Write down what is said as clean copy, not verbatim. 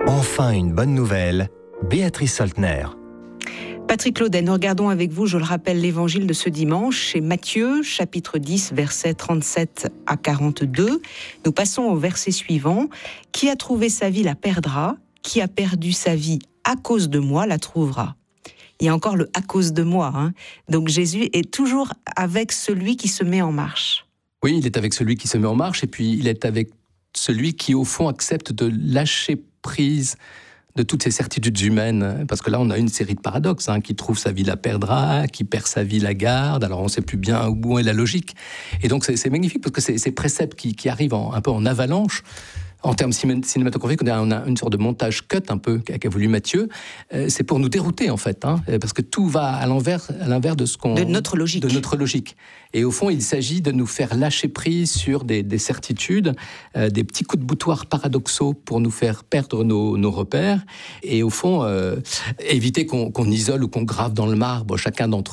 Enfin une bonne nouvelle, Béatrice Soltner. Patrick Claudet, nous regardons avec vous, je le rappelle, l'évangile de ce dimanche, chez Matthieu, chapitre 10, versets 37 à 42. Nous passons au verset suivant. « Qui a trouvé sa vie la perdra, qui a perdu sa vie à cause de moi la trouvera. » Il y a encore le « à cause de moi ». Donc Jésus est toujours avec celui qui se met en marche. Oui, il est avec celui qui se met en marche, et puis il est avec celui qui, au fond, accepte de lâcher prise de toutes ces certitudes humaines, parce que là on a une série de paradoxes, qui trouve sa vie la perdra, qui perd sa vie la garde, alors on ne sait plus bien où est la logique. Et donc c'est magnifique, parce que ces préceptes qui arrivent un peu en avalanche. En termes cinématographiques, on a une sorte de montage cut un peu qu'a voulu Matthieu. C'est pour nous dérouter en fait, parce que tout va à l'inverse de notre logique. Et au fond, il s'agit de nous faire lâcher prise sur des certitudes, des petits coups de boutoir paradoxaux pour nous faire perdre nos repères. Et au fond, éviter qu'on isole ou qu'on grave dans le marbre chacun d'entre